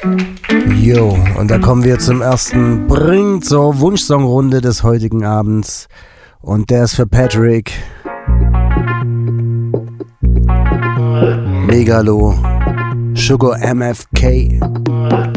Jo, und da kommen wir zum ersten Bring zur Wunschsongrunde des heutigen Abends. Und der ist für Patrick. Megalo, Sugar MFK.